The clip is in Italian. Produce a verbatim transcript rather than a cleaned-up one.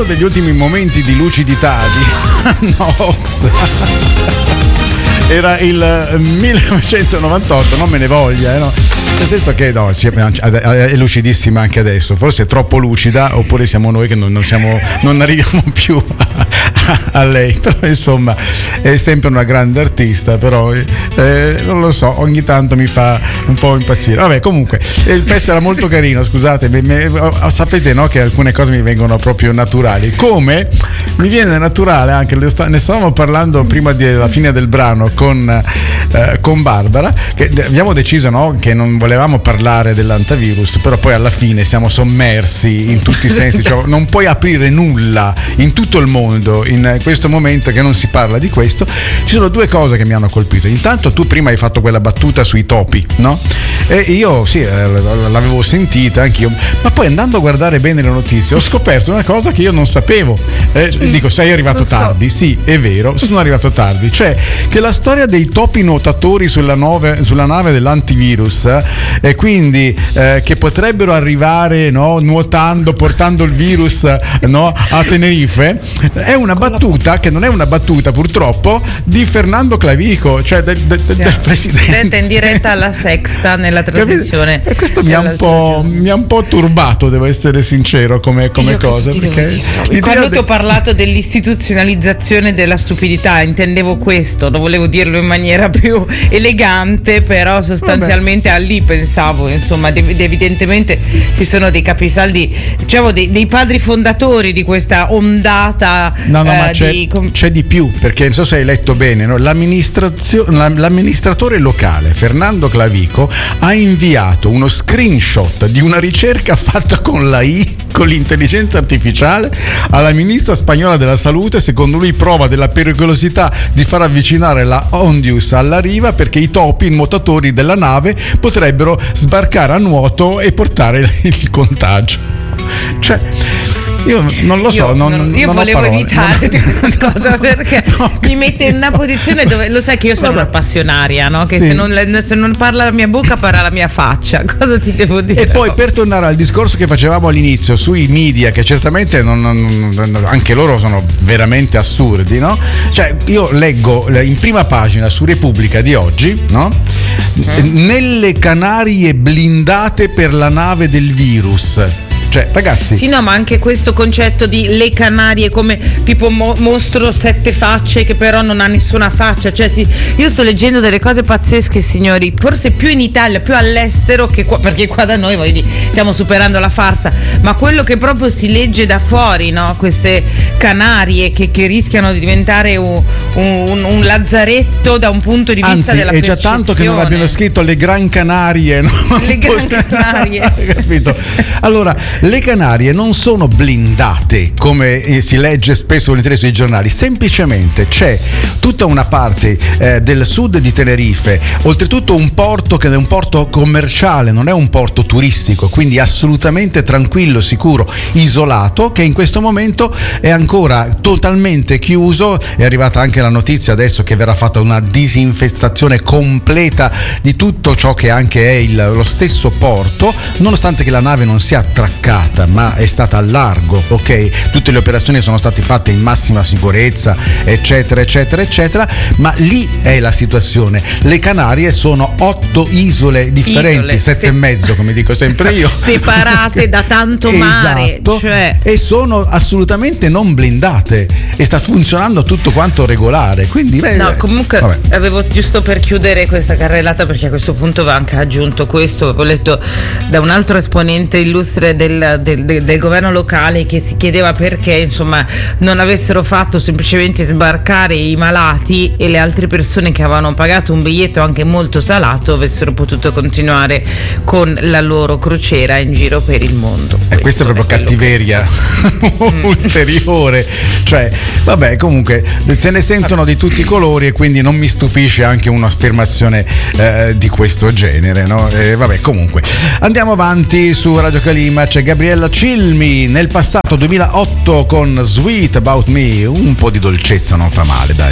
degli ultimi momenti di lucidità di Nox era il millenovecentonovantotto, non me ne voglia, eh, no? Nel senso che no, è lucidissima anche adesso, forse è troppo lucida, oppure siamo noi che non, non, siamo, non arriviamo più a, a lei, però insomma è sempre una grande artista, però eh, non lo so, ogni tanto mi fa un po' impazzire. Vabbè, comunque il pezzo era molto carino, scusate, me, me, sapete, no, che alcune cose mi vengono proprio naturali, come mi viene naturale anche, ne stavamo parlando prima della fine del brano con, eh, con Barbara, che abbiamo deciso, no, che non volevamo parlare dell'antivirus, però poi alla fine siamo sommersi in tutti i sensi, cioè non puoi aprire nulla in tutto il mondo in questo momento che non si parla di questo. Ci sono due cose che mi hanno colpito. Intanto tu prima hai fatto quella battuta sui topi, no? E io sì, l'avevo sentita anch'io, ma poi andando a guardare bene le notizie ho scoperto una cosa che io non sapevo. Eh, dico, sei arrivato so. tardi? Sì, è vero, sono arrivato tardi. Cioè che la storia dei topi nuotatori sulla, nove, sulla nave dell'antivirus e eh, quindi eh, che potrebbero arrivare, no, nuotando, portando il virus, no, a Tenerife, è una battuta che non è una battuta purtroppo di Fernando Clavico, cioè del, del, del, del presidente in diretta alla Sexta nella trasmissione. E questo mi ha un po' mi ha un po' turbato, devo essere sincero, come, come cosa, perché quando de- ti ho parlato dell'istituzionalizzazione della stupidità intendevo questo, lo volevo dirlo in maniera più elegante, però sostanzialmente a lì pensavo, insomma, evidentemente ci sono dei capisaldi, diciamo dei, dei padri fondatori di questa ondata. No, no, eh, ma c'è di... di, c'è di più, perché non so se hai letto bene, no? L'amministrazio- l'amministratore locale Fernando Clavico ha inviato uno screenshot di una ricerca fatta con la I, con l'intelligenza artificiale, alla ministra spagnola della salute, secondo lui prova della pericolosità di far avvicinare la Ondius alla riva perché i topi nuotatori della nave potrebbero sbarcare a nuoto e portare il contagio. Cioè, io non lo so, io, non, non, io non volevo evitare non... questa cosa perché no, mi mette in una posizione dove lo sai che io sono Vabbè. una passionaria, no? Che sì. se, non, se non parla la mia bocca parla la mia faccia, cosa ti devo dire? E poi per tornare al discorso che facevamo all'inizio sui media, che certamente non, non, anche loro sono veramente assurdi, no? Cioè io leggo in prima pagina su Repubblica di oggi, no? Mm. Nelle Canarie blindate per la nave del virus. Cioè, ragazzi. Sì, no, ma anche questo concetto di le Canarie come tipo mo- mostro sette facce che però non ha nessuna faccia. Cioè, sì, io sto leggendo delle cose pazzesche, signori. Forse più in Italia, più all'estero che qua, perché qua da noi, voglio dire, stiamo superando la farsa. Ma quello che proprio si legge da fuori, no? Queste Canarie che, che rischiano di diventare un, un, un lazzaretto da un punto di vista Anzi, della è percezione. già tanto che non abbiano scritto le Gran Canarie, no? Le Gran Canarie. Capito? Allora, le Canarie non sono blindate come si legge spesso volentieri sui giornali, semplicemente c'è tutta una parte eh, del sud di Tenerife, oltretutto un porto che è un porto commerciale, non è un porto turistico, quindi assolutamente tranquillo, sicuro, isolato, che in questo momento è ancora totalmente chiuso. È arrivata anche la notizia adesso che verrà fatta una disinfestazione completa di tutto ciò che anche è il, lo stesso porto, nonostante che la nave non sia attraccata ma è stata al largo, ok? Tutte le operazioni sono state fatte in massima sicurezza, eccetera, eccetera, eccetera, ma lì è la situazione. Le Canarie sono otto isole differenti, isole, sette se... e mezzo, come dico sempre io, separate da tanto mare, esatto, cioè... e sono assolutamente non blindate e sta funzionando tutto quanto regolare, quindi beh, no, comunque vabbè. Avevo giusto per chiudere questa carrellata, perché a questo punto va anche aggiunto questo, avevo letto da un altro esponente illustre del Del, del, del governo locale che si chiedeva perché insomma non avessero fatto semplicemente sbarcare i malati e le altre persone che avevano pagato un biglietto anche molto salato avessero potuto continuare con la loro crociera in giro per il mondo. E questa è proprio è cattiveria che... ulteriore, cioè vabbè, comunque se ne sentono di tutti i colori e quindi non mi stupisce anche un'affermazione eh, di questo genere, no? E vabbè, comunque andiamo avanti su Radio Calima. C'è Gabriella Cilmi nel passato duemilaotto con Sweet About Me, un po' di dolcezza non fa male, dai.